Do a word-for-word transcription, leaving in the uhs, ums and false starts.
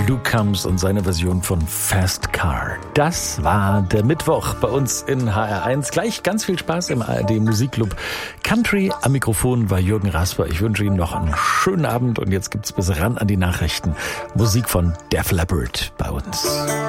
Luke Combs und seine Version von Fast Car. Das war der Mittwoch bei uns in H R eins. Gleich ganz viel Spaß im A R D Musikclub Country. Am Mikrofon war Jürgen Rasper. Ich wünsche Ihnen noch einen schönen Abend und jetzt gibt's bis ran an die Nachrichten Musik von Def Leppard bei uns.